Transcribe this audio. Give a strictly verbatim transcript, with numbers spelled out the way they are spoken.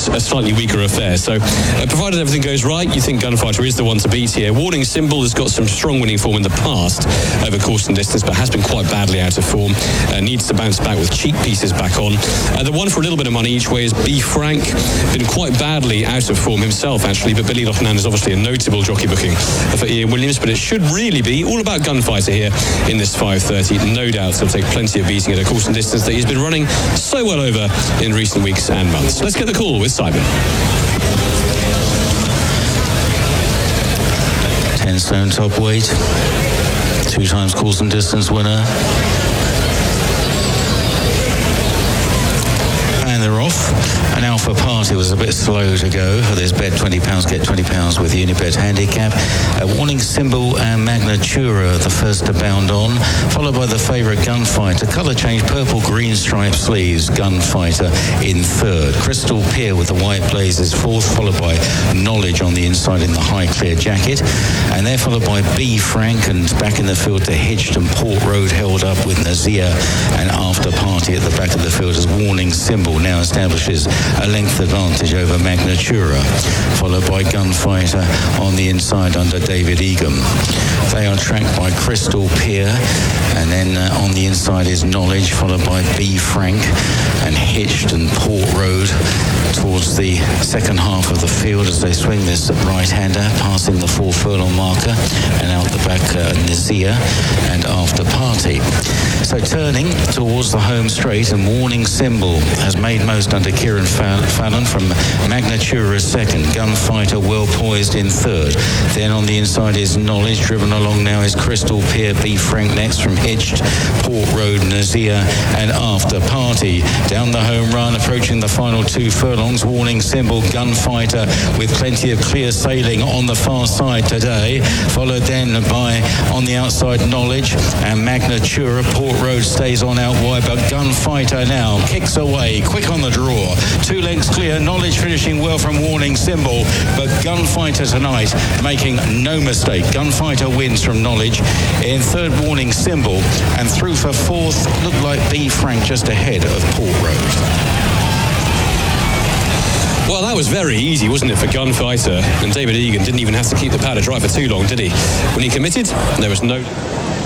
expect a slightly weaker affair. So, uh, provided everything goes right, you think Gunfighter is the one to beat here. Warning Symbol has got some strong winning form in the past over course and distance, but has been quite badly out of form. Uh, needs to bounce back with cheap pieces back on. Uh, the one for a little bit of money each way is B Frank. Been quite badly out of form himself, actually, but Billy Loughnane is obviously a notable jockey booking for Ian Williams, but it should really be all about Gunfighter here in this five thirty. No doubt he'll take plenty of beating at a course and distance that he's been running so well over in recent weeks and months. Let's get the call with Simon. ten stone top weight, two times course and distance winner. And they're off. An Alpha Party was a bit slow to go. There's bet twenty pounds, get twenty pounds with Unibet Handicap. Uh, Warning Symbol and Magnatura, the first to bound on, followed by the favourite Gunfighter. Colour change, purple, green striped sleeves, Gunfighter in third. Crystal Pier with the white blazers fourth, followed by Knowledge on the inside in the high clear jacket. And they're followed by B Frank, and back in the field to Hitched and Port Road, held up with Nazir and After Party at the back of the field as Warning Symbol now establishes a length advantage over Magnatura, followed by Gunfighter on the inside under David Egan. They are tracked by Crystal Pier, and then uh, on the inside is Knowledge, followed by B Frank and Hitched and Port Road towards the second half of the field as they swing this right-hander, passing the four furlong marker, and out the back uh, Nazir and After Party. So turning towards the home straight, and Warning Symbol has made most under Kieran Fallon from Magnatura second. Gunfighter well poised in third. Then on the inside is Knowledge. Driven along now is Crystal Pier. B Frank next from Hitched, Port Road, Nazir and After Party. Down the home run, approaching the final two furlongs. Warning Symbol, Gunfighter with plenty of clear sailing on the far side today. Followed then by on the outside Knowledge and Magnatura. Port Road stays on out wide, but Gunfighter now kicks away, quick on the draw. Two lengths clear. Knowledge finishing well from Warning Symbol, but Gunfighter tonight making no mistake. Gunfighter wins from Knowledge. In third, Warning Symbol, and through for fourth looked like B Frank just ahead of Port Road. Well, that was very easy, wasn't it, for Gunfighter? And David Egan didn't even have to keep the powder dry for too long, did he? When he committed, there was no...